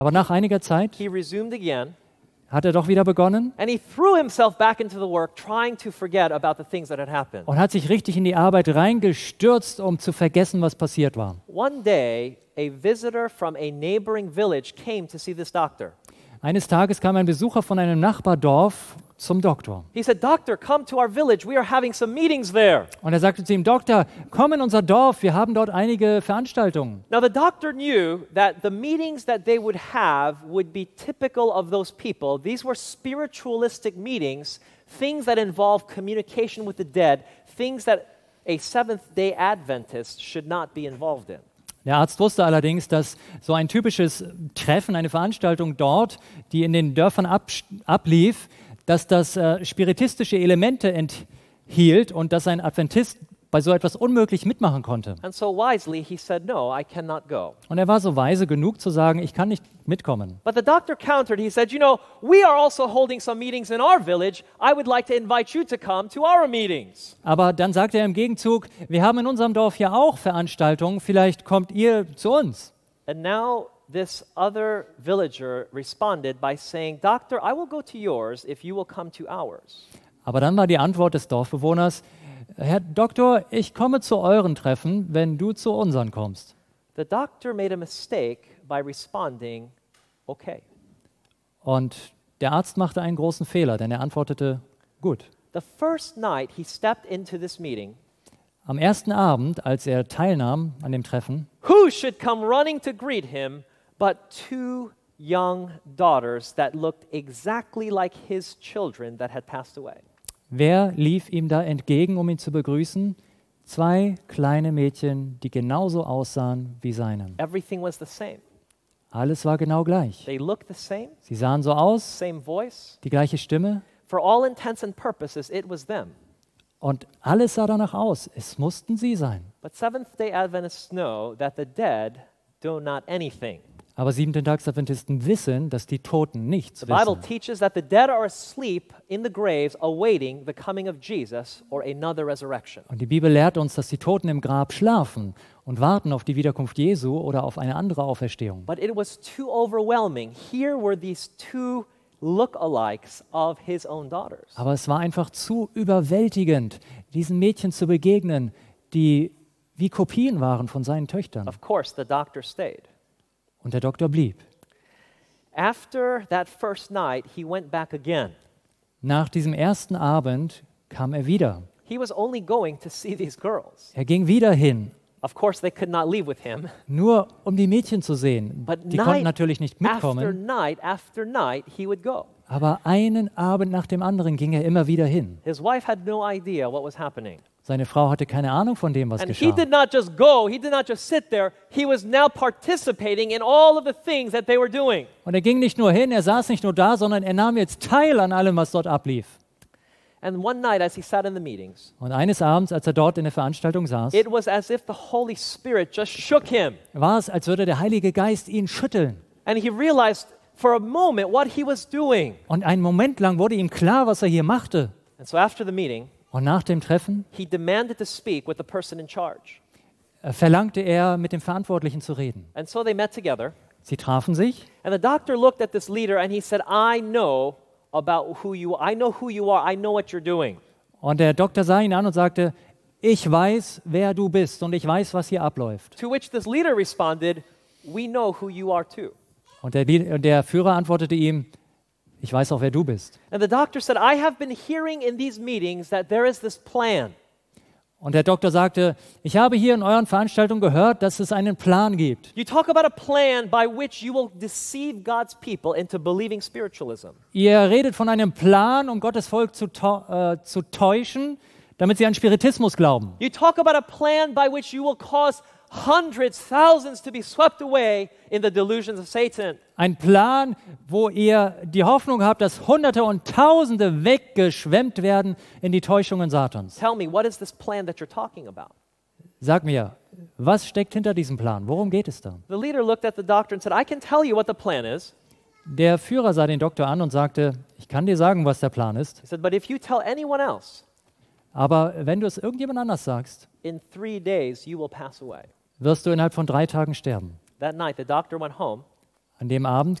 Aber nach einiger Zeit he resumed again, hat er doch wieder begonnen and he threw himself back into the work, trying to forget about the things that had happened. und hat sich richtig in die Arbeit reingestürzt, um zu vergessen, was passiert war. One day, a visitor from a neighboring village came to see this doctor. Eines Tages kam ein Besucher von einem Nachbardorf zum Doktor. He said, "Doctor, come to our village. We are having some meetings there." Und er sagte zu ihm, Doktor, komm in unser Dorf, wir haben dort einige Veranstaltungen. Now, the doctor knew that the meetings that they would have would be typical of those people. These were spiritualistic meetings, things that involve communication with the dead, things that a Seventh-day Adventist should not be involved in. Der Arzt wusste allerdings, dass so ein typisches Treffen, eine Veranstaltung dort, die in den Dörfern ablief, dass das spiritistische Elemente enthielt und dass ein Adventist bei so etwas unmöglich mitmachen konnte. And so wisely, he said, "No, I cannot go." Und er war so weise genug zu sagen, ich kann nicht mitkommen. But the doctor countered. He said, "You know, we are also holding some meetings in our village. I would like to invite you to come to our meetings." Aber dann sagte er im Gegenzug, wir haben in unserem Dorf ja auch Veranstaltungen, vielleicht kommt ihr zu uns. And now this other villager responded by saying, "Doctor, I will go to yours if you will come to ours." Aber dann war die Antwort des Dorfbewohners, Herr Doktor, ich komme zu euren Treffen, wenn du zu unseren kommst. The doctor made a mistake by responding, "Okay." Und der Arzt machte einen großen Fehler, denn er antwortete, gut. The first night he stepped into this meeting, Am ersten Abend, als er teilnahm an dem Treffen, who should come running to greet him but two young daughters that looked exactly like his children that had passed away? wer lief ihm da entgegen, um ihn zu begrüßen? 2 kleine Mädchen, die genauso aussahen wie seine. Everything was the same. Alles war genau gleich. They looked the same, Sie sahen so aus, same voice. die gleiche Stimme For all intents and purposes, it was them. und alles sah danach aus. Es mussten sie sein. But Seventh-day Adventists know that the dead do not anything. Aber Siebenten-Tags-Adventisten wissen, dass die Toten nichts The Bible wissen. teaches that the dead are asleep in the graves awaiting the coming of Jesus or another resurrection. Und die Bibel lehrt uns, dass die Toten im Grab schlafen und warten auf die Wiederkunft Jesu oder auf eine andere Auferstehung. But it was too overwhelming. Here were these two look-alikes of his own daughters. Aber es war einfach zu überwältigend, diesen Mädchen zu begegnen, die wie Kopien waren von seinen Töchtern. Of course, the doctor stayed. Und der Doktor blieb. After that first night, he went back again. Nach diesem ersten Abend kam er wieder. He was only going to see these girls. Er ging wieder hin, Of course, they could not leave with him. nur um die Mädchen zu sehen. But Die konnten night natürlich nicht mitkommen, after night, he would go. aber einen Abend nach dem anderen ging er immer wieder hin. His wife had no idea what was happening. Seine Frau hatte keine Ahnung von dem, was And he geschah. did not just go, he did not just sit there, he was now participating in all of the things that they were doing. Und er ging nicht nur hin, er saß nicht nur da, sondern er nahm jetzt teil an allem, was dort ablief. And one night, as he sat in the meetings, Und eines Abends, als er dort in der Veranstaltung saß, it was as if the Holy Spirit just shook him. war es, als würde der Heilige Geist ihn schütteln. And he realized for a moment what he was doing. Und einen Moment lang wurde ihm klar, was er hier machte. And so after the meeting, Und nach dem Treffen he demanded to speak with the person in charge. verlangte er, mit dem Verantwortlichen zu reden. And so they met together. Sie trafen sich And the doctor looked at this leader and he said, I know who you are, I know what you're doing. und der Doktor sah ihn an und sagte, ich weiß, wer du bist und ich weiß, was hier abläuft. To which this leader responded, we know who you are too. Und der Führer antwortete ihm, ich weiß auch, wer du bist. And the doctor said, I have been hearing in these meetings that there is this plan. Und der Doktor sagte, ich habe hier in euren Veranstaltungen gehört, dass es einen Plan gibt. You talk about a plan by which you will deceive God's people into believing spiritualism. Ihr redet von einem Plan, um Gottes Volk zu täuschen, damit sie an Spiritismus glauben. You talk about a plan by which you will cause hundreds, thousands to be swept away in the delusions of Satan. Ein Plan, wo ihr die Hoffnung habt, dass Hunderte und Tausende weggeschwemmt werden in die Täuschungen Satans. Tell me, what is this plan that you're talking about? Sag mir, was steckt hinter diesem Plan? Worum geht es da? The leader looked at the doctor and said, I can tell you what the plan is. Der Führer sah den Doktor an und sagte, ich kann dir sagen, was der Plan ist, He said, but if you tell anyone else, aber wenn du es irgendjemand anders sagst, in 3 days you will pass away. wirst du innerhalb von 3 Tagen sterben. That night, the doctor went home. An dem Abend